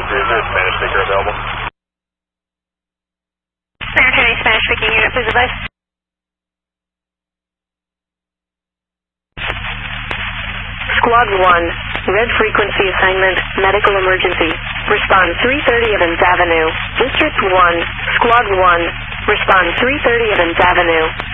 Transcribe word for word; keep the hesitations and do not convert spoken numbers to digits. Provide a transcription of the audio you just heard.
Is there a Spanish speaker available? Center County Spanish speaking unit, please advise. Squad one, red frequency assignment, medical emergency. Respond three thirty Evans Avenue. District one, Squad one, respond three thirty Evans Avenue.